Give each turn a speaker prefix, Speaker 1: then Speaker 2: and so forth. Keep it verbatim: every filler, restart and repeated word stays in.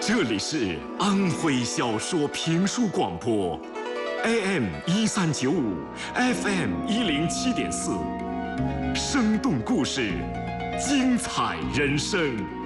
Speaker 1: 这里是安徽小说评书广播 ，A M 一三九五 ，F M 一零七点四，生动故事，精彩人生。